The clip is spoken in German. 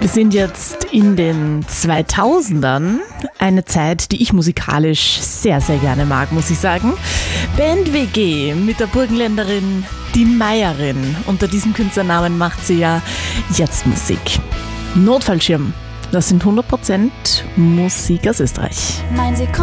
Wir sind jetzt in den 2000ern, eine Zeit, die ich musikalisch sehr, sehr gerne mag, muss ich sagen. Band WG mit der Burgenländerin Die Meierin. Unter diesem Künstlernamen macht sie ja jetzt Musik. Notfallschirm, das sind 100% Musik aus Österreich. Mein